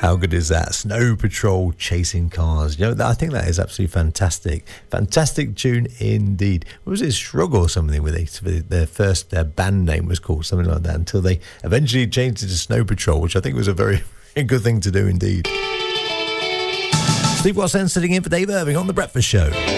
How good is that? Snow Patrol, Chasing Cars. You know, I think that is absolutely fantastic. Fantastic tune indeed. What was it, Shrug or something with it? Their band name was called something like that until they eventually changed it to Snow Patrol, which I think was a very, very good thing to do indeed. Steve Watson sitting in for Dave Irving on The Breakfast Show.